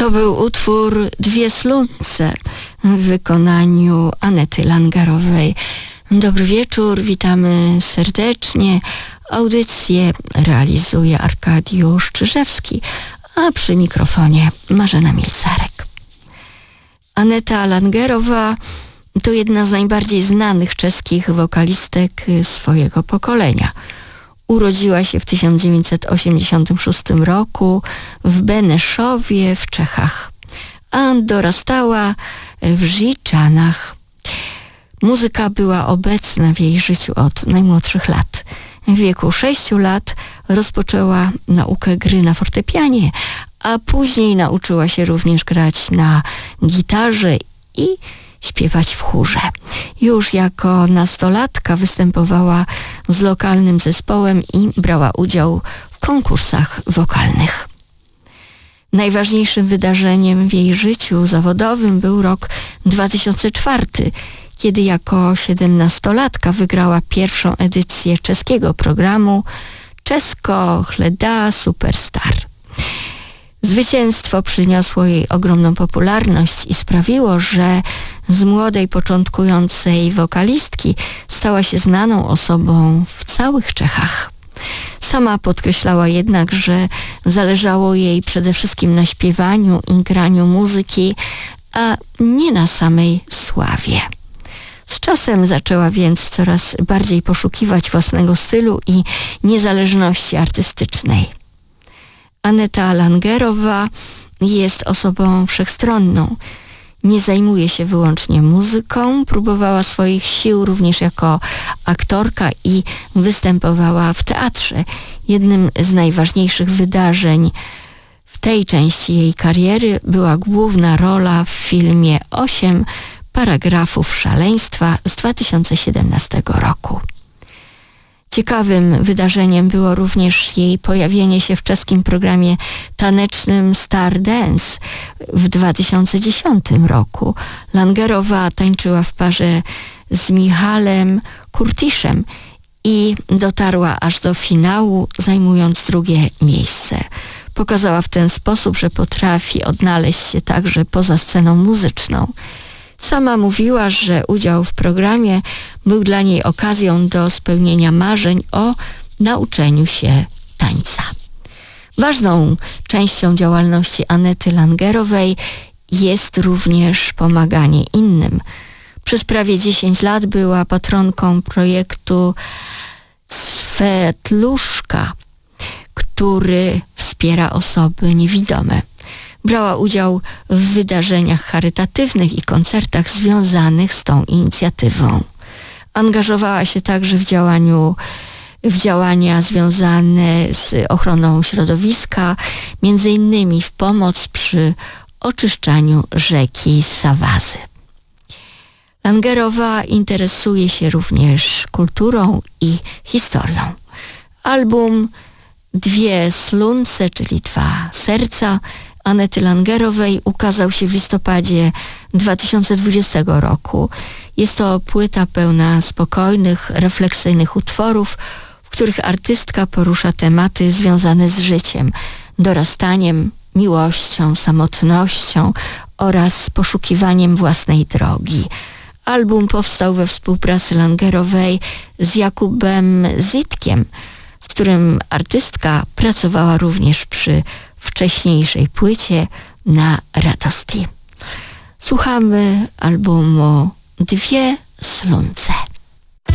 To był utwór Dwie Slunce w wykonaniu Anety Langerowej. Dobry wieczór, witamy serdecznie. Audycję realizuje Arkadiusz Czyżewski, a przy mikrofonie Marzena Mielcarek. Aneta Langerowa to jedna z najbardziej znanych czeskich wokalistek swojego pokolenia. Urodziła się w 1986 roku w Beneszowie w Czechach, a dorastała w Żiczanach. Muzyka była obecna w jej życiu od najmłodszych lat. W wieku 6 lat rozpoczęła naukę gry na fortepianie, a później nauczyła się również grać na gitarze i śpiewać w chórze. Już jako nastolatka występowała z lokalnym zespołem i brała udział w konkursach wokalnych. Najważniejszym wydarzeniem w jej życiu zawodowym był rok 2004, kiedy jako 17-latka wygrała pierwszą edycję czeskiego programu Česko hledá Superstar. Zwycięstwo przyniosło jej ogromną popularność i sprawiło, że z młodej, początkującej wokalistki stała się znaną osobą w całych Czechach. Sama podkreślała jednak, że zależało jej przede wszystkim na śpiewaniu i graniu muzyki, a nie na samej sławie. Z czasem zaczęła więc coraz bardziej poszukiwać własnego stylu i niezależności artystycznej. Aneta Langerowa jest osobą wszechstronną. Nie zajmuje się wyłącznie muzyką, próbowała swoich sił również jako aktorka i występowała w teatrze. Jednym z najważniejszych wydarzeń w tej części jej kariery była główna rola w filmie 8 paragrafów szaleństwa z 2017 roku. Ciekawym wydarzeniem było również jej pojawienie się w czeskim programie tanecznym Star Dance w 2010 roku. Langerowa tańczyła w parze z Michalem Kurtiszem i dotarła aż do finału, zajmując drugie miejsce. Pokazała w ten sposób, że potrafi odnaleźć się także poza sceną muzyczną. Sama mówiła, że udział w programie był dla niej okazją do spełnienia marzeń o nauczeniu się tańca. Ważną częścią działalności Anety Langerowej jest również pomaganie innym. Przez prawie 10 lat była patronką projektu Svetluszka, który wspiera osoby niewidome. Brała udział w wydarzeniach charytatywnych i koncertach związanych z tą inicjatywą. Angażowała się także w działania związane z ochroną środowiska, między innymi w pomoc przy oczyszczaniu rzeki Sawazy. Langerowa interesuje się również kulturą i historią. Album Dwie Slunce, czyli Dwa Serca, Anety Langerowej ukazał się w listopadzie 2020 roku. Jest to płyta pełna spokojnych, refleksyjnych utworów, w których artystka porusza tematy związane z życiem, dorastaniem, miłością, samotnością oraz poszukiwaniem własnej drogi. Album powstał we współpracy Langerowej z Jakubem Zitkiem, z którym artystka pracowała również przy wcześniejszej płycie na Radosti. Słuchamy albumu Dwie Slunce.